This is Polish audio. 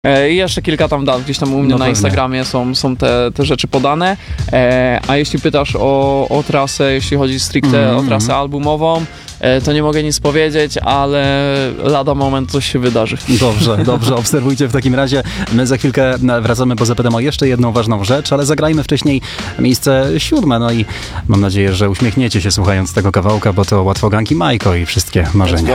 I jeszcze kilka tam dat, gdzieś tam u mnie na Instagramie są te rzeczy podane. A jeśli pytasz o trasę, jeśli chodzi stricte o trasę albumową, to nie mogę nic powiedzieć, ale lada moment coś się wydarzy. Dobrze, obserwujcie w takim razie. My za chwilkę wracamy, bo zapytam o jeszcze jedną ważną rzecz, ale zagrajmy wcześniej miejsce 7. No i mam nadzieję, że uśmiechniecie się słuchając tego kawałka, bo to łatwoganki Majko i wszystkie marzenia.